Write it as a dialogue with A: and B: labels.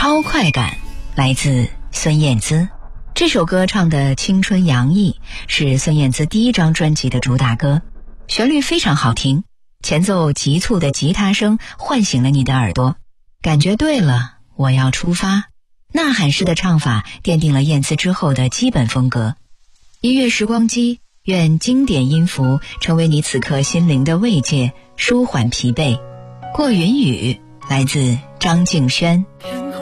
A: 超快感来自孙燕姿。这首歌唱的青春洋溢，是孙燕姿第一张专辑的主打歌，旋律非常好听，前奏急促的吉他声唤醒了你的耳朵。感觉对了，我要出发，呐喊式的唱法奠定了燕姿之后的基本风格。音乐时光机，愿经典音符成为你此刻心灵的慰藉，舒缓疲惫。过云雨来自张敬轩。